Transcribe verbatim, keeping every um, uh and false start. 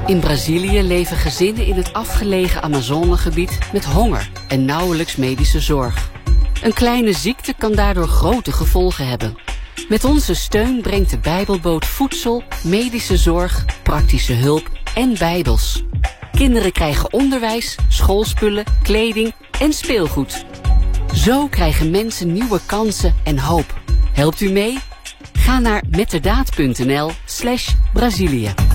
In Brazilië leven gezinnen in het afgelegen Amazonegebied met honger en nauwelijks medische zorg. Een kleine ziekte kan daardoor grote gevolgen hebben. Met onze steun brengt de Bijbelboot voedsel, medische zorg, praktische hulp en bijbels. Kinderen krijgen onderwijs, schoolspullen, kleding en speelgoed. Zo krijgen mensen nieuwe kansen en hoop. Helpt u mee? Ga naar metterdaad punt n l slash Brazilië.